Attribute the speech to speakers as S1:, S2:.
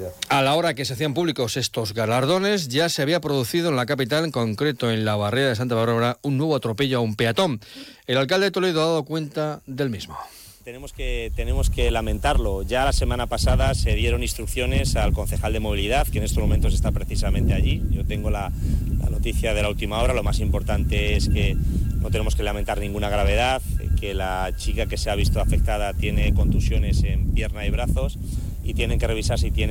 S1: A la hora que se hacían públicos estos galardones, ya se había producido en la capital, en concreto en la barriada de Santa Bárbara, un nuevo atropello a un peatón. El alcalde de Toledo ha dado cuenta del mismo.
S2: Tenemos que lamentarlo. Ya la semana pasada se dieron instrucciones al concejal de movilidad, que en estos momentos está precisamente allí. Yo tengo la noticia de la última hora. Lo más importante es que no tenemos que lamentar ninguna gravedad, que la chica que se ha visto afectada tiene contusiones en pierna y brazos y tienen que revisar si tiene